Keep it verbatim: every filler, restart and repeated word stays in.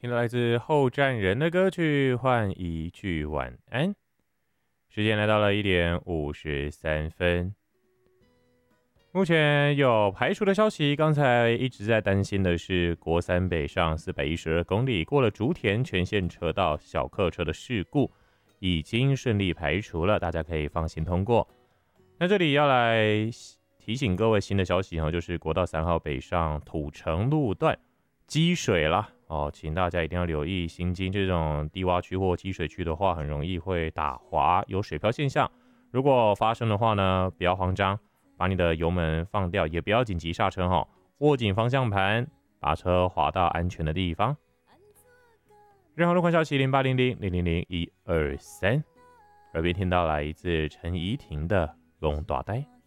听了来自后站人的歌曲，换一句晚安。时间来到了一点五十三分。目前有排除的消息，刚才一直在担心的是国三北上四百一十二公里过了竹田全线车道小客车的事故，已经顺利排除了，大家可以放心通过。那这里要来提醒各位新的消息哦，就是国道三号北上土城路段积水啦哦，请大家一定要留意，行经这种低洼区或积水区的话，很容易会打滑，有水漂现象。如果发生的话呢，不要慌张，把你的油门放掉，也不要紧急刹车哈，握紧方向盘，把车滑到安全的地方。任何路况消息零八零零零零零一二三，耳边听到来自陈怡婷的《龙大呆》。